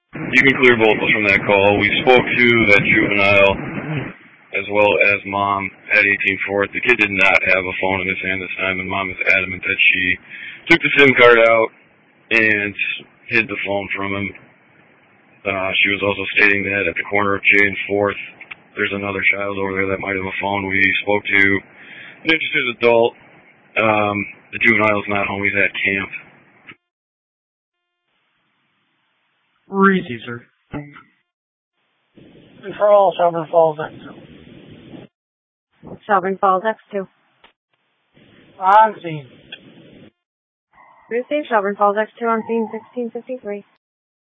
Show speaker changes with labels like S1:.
S1: You can clear both of us from that call. We spoke to that juvenile as well as mom at 18th Fort. The kid did not have a phone in his hand this time, and mom is adamant that she took the SIM card out and hid the phone from him. She was also stating that at the corner of J and 4th, there's another child over there that might have a phone. We spoke to an interested adult. The juvenile's not home. He's at camp.
S2: Reezy, sir.
S3: Control, Shelburne Falls X2.
S4: Shelburne Falls X2.
S3: On scene.
S4: Receive Shelburne Falls X2 on scene 1653.